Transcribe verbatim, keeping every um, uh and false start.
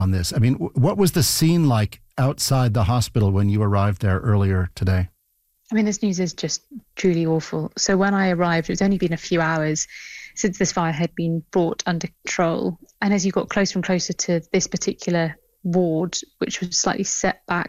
on this. I mean, what was the scene like outside the hospital when you arrived there earlier today? I mean, this news is just truly awful. So when I arrived, it was only been a few hours since this fire had been brought under control. And as you got closer and closer to this particular ward, which was slightly set back